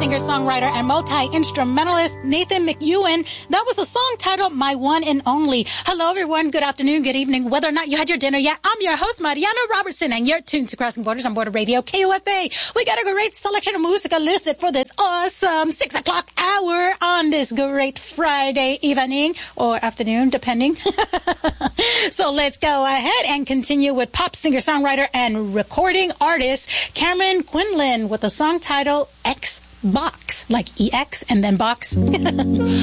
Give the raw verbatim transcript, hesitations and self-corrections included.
singer-songwriter and multi-instrumentalist Nathan McEwen. That was a song titled My One and Only. Hello, everyone. Good afternoon, good evening. Whether or not you had your dinner yet, I'm your host, Mariana Robertson, and you're tuned to Crossing Borders on Border Radio, K O F A. We got a great selection of music listed for this awesome six o'clock hour on this great Friday evening or afternoon, depending. So let's go ahead and continue with pop singer-songwriter and recording artist Cameron Quinlan with a song titled X Box, like E X and then box.